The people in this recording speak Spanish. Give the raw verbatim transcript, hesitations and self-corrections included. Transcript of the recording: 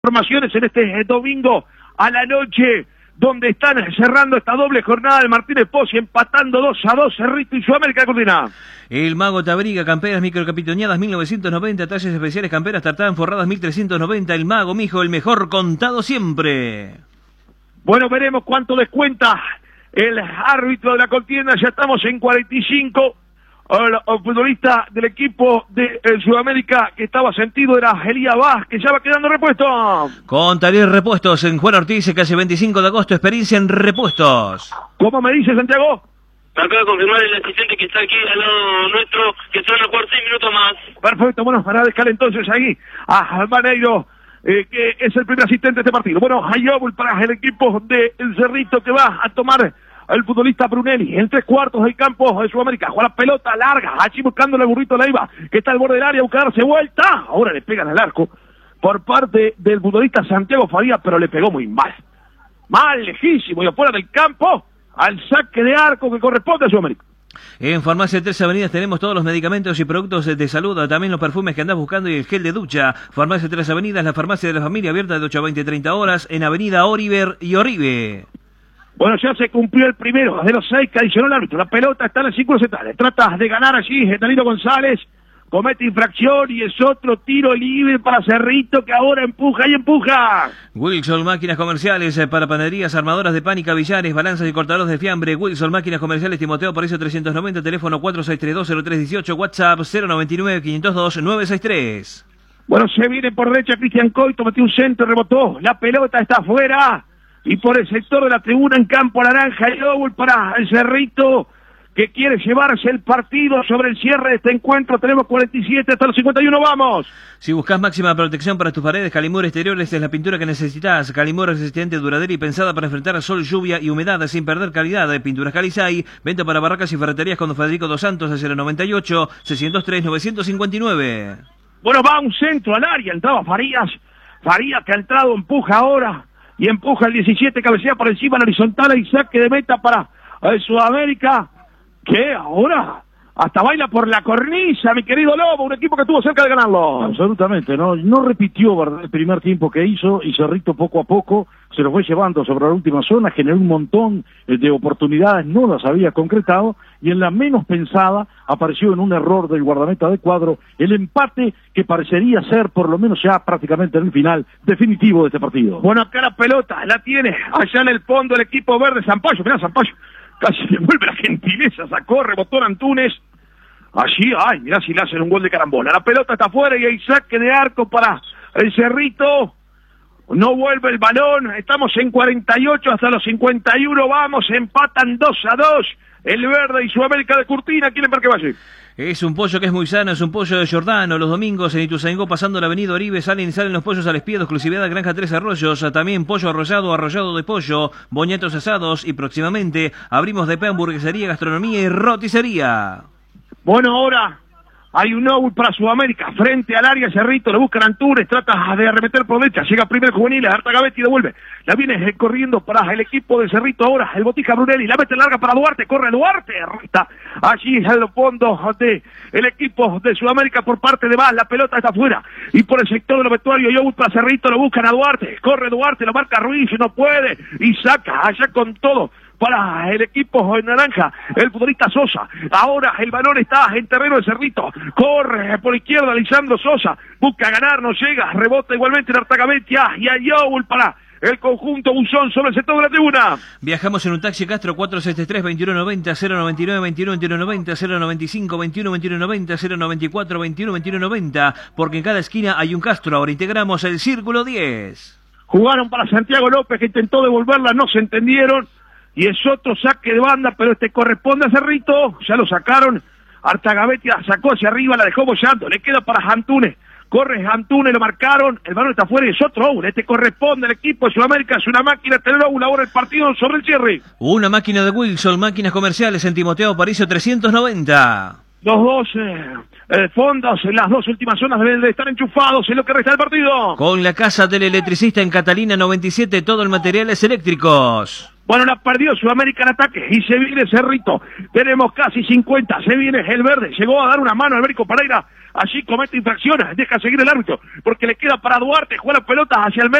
Formaciones en este domingo a la noche, donde están cerrando esta doble jornada de Martínez Pozzi, empatando dos a dos Cerrito y Sudamérica de Cortina. El Mago Tabriga, camperas microcapitoneadas mil novecientos noventa, talles especiales camperas tartadas forradas mil trescientos noventa. El Mago, mijo, el mejor contado siempre. Bueno, veremos cuánto descuenta el árbitro de la contienda. Ya estamos en cuarenta y cinco. El, el futbolista del equipo de el Sudamérica que estaba sentido era Elías Vázquez, ya va quedando repuesto. Con Taller Repuestos en Juan Ortiz, casi veinticinco de agosto, experiencia en repuestos. ¿Cómo me dice Santiago? Me acaba de confirmar el asistente que está aquí al lado nuestro, que se van a jugar seis minutos más. Perfecto, bueno, para dejar entonces ahí a Maneiro, eh, que es el primer asistente de este partido. Bueno, hay óvul para el equipo de El Cerrito que va a tomar el futbolista Brunelli, en tres cuartos del campo de Sudamérica, juega la pelota larga, allí buscándole el burrito Leiva, que está al borde del área, busca darse vuelta, ahora le pegan al arco, por parte del futbolista Santiago Faría, pero le pegó muy mal, mal, lejísimo, y afuera del campo, al saque de arco que corresponde a Sudamérica. En Farmacia Tres Avenidas tenemos todos los medicamentos y productos de salud, también los perfumes que andás buscando y el gel de ducha. Farmacia Tres Avenidas, la farmacia de la familia, abierta de ocho a veinte, treinta horas, en Avenida Oriver y Oribe. Bueno, ya se cumplió el primero de los seis que adicionó el árbitro. La pelota está en el círculo central. Trata de ganar allí Danilo González. Comete infracción y es otro tiro libre para Cerrito que ahora empuja y empuja. Wilson Máquinas Comerciales para panaderías, armadoras de pan y cavillares, balanzas y cortadores de fiambre. Wilson Máquinas Comerciales, Timoteo Paricio trescientos noventa, teléfono cuatro seis tres dos cero tres uno ocho, WhatsApp cero noventa y nueve, quinientos dos, nueve sesenta y tres. Bueno, se viene por derecha Cristian Coito, metió un centro, rebotó. La pelota está afuera. Y por el sector de la tribuna en campo naranja, el óvul para el Cerrito, que quiere llevarse el partido sobre el cierre de este encuentro. Tenemos cuarenta y siete hasta los cincuenta y uno, vamos. Si buscas máxima protección para tus paredes, Calimur Exteriores es la pintura que necesitas. Calimur resistente, duradera y pensada para enfrentar sol, lluvia y humedad sin perder calidad. De Pinturas Calizay, venta para barracas y ferreterías con don Federico Dos Santos al cero noventa y ocho, seiscientos tres, novecientos cincuenta y nueve. Bueno, va un centro al área, entraba Farías. Farías que ha entrado, empuja ahora. Y empuja el diecisiete, cabecea por encima en horizontal y saque de meta para el Sudamérica, que ahora hasta baila por la cornisa, mi querido Lobo, un equipo que estuvo cerca de ganarlo. Absolutamente, no no repitió, ¿verdad?, el primer tiempo que hizo, y Cerrito poco a poco se lo fue llevando sobre la última zona, generó un montón de oportunidades, no las había concretado, y en la menos pensada apareció en un error del guardameta de Cuadro el empate que parecería ser, por lo menos ya prácticamente en el final definitivo de este partido. Bueno, acá la pelota la tiene allá en el fondo el equipo verde, Zampayo, mirá Zampayo, casi le vuelve la gentileza, sacó, rebotó Antunes. Allí, ay, mirá si le hacen un gol de carambola. La pelota está afuera y hay saque de arco para el Cerrito. No vuelve el balón. Estamos en cuarenta y ocho hasta los cincuenta y uno. Vamos, empatan dos a dos. El verde y Sudamérica de Cortina. ¿Quieren ver qué va a hacer? Es un pollo que es muy sano, es un pollo de Giordano. Los domingos en Ituzaingó, pasando la avenida Oribe, salen y salen los pollos al espiedo, exclusividad Granja Tres Arroyos. También pollo arrollado, arrollado de pollo, boñatos asados, y próximamente abrimos de P hamburguesería, gastronomía y roticería. Bueno, ahora hay un óvul para Sudamérica, frente al área, Cerrito, le buscan Antunes, trata de arremeter por derecha, llega primero Juvenil, Artagavetti devuelve, la viene corriendo para el equipo de Cerrito ahora, el Botija Brunelli, la mete larga para Duarte, corre Duarte, está allí en los fondos de el equipo de Sudamérica por parte de Vaz, la pelota está afuera, y por el sector de los vestuarios, y óvul para Cerrito, lo buscan a Duarte, corre Duarte, lo marca Ruiz, no puede, y saca allá con todo para el equipo en naranja, el futbolista Sosa. Ahora el balón está en terreno de Cerrito. Corre por izquierda Lisandro Sosa. Busca ganar, no llega. Rebota igualmente en Artagavetia. Y hay óvul para el conjunto Buzón sobre el sector de la tribuna. Viajamos en un taxi Castro cuatro seis tres, veintiuno noventa, cero noventa y nueve, veintiuno veintiuno noventa, cero noventa y cinco, veintiuno veintiuno noventa, cero noventa y cuatro, veintiuno veintiuno noventa. Porque en cada esquina hay un Castro. Ahora integramos el Círculo diez. Jugaron para Santiago López, que intentó devolverla, no se entendieron. Y es otro saque de banda, pero este corresponde a Cerrito, ya lo sacaron, Artagavetia sacó hacia arriba, la dejó bollando, le queda para Antunes, corre Antunes, lo marcaron, el balón está afuera y es otro óvul, este corresponde al equipo de Sudamérica, es una máquina de tener óvul ahora el partido sobre el cierre. Una máquina de Wilson, máquinas comerciales en Timoteo Paricio trescientos noventa. Los dos eh, eh, fondos, en las dos últimas zonas deben de estar enchufados en lo que resta del partido. Con la casa del electricista en Catalina noventa y siete, todo el materiales eléctricos. Bueno, la perdió Sudamérica en ataque y se viene Cerrito. Tenemos casi cincuenta, se viene el verde. Llegó a dar una mano a Alberico Pereira. Allí comete infracciones, deja seguir el árbitro porque le queda para Duarte. Juega la pelota hacia el medio.